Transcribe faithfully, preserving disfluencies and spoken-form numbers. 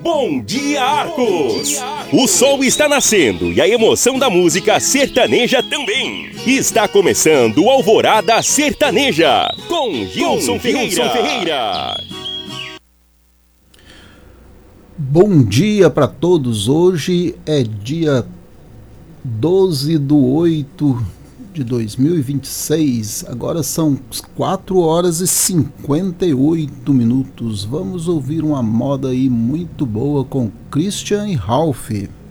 Bom dia, Arcos! O sol está nascendo e a emoção da música sertaneja também. Está começando o Alvorada Sertaneja com Gilson Ferreira. Ferreira. Bom dia para todos. Hoje é dia doze de oito de dois mil e vinte e seis. Agora são quatro horas e cinquenta e oito minutos. Vamos ouvir uma moda aí muito boa com Christian e Ralph.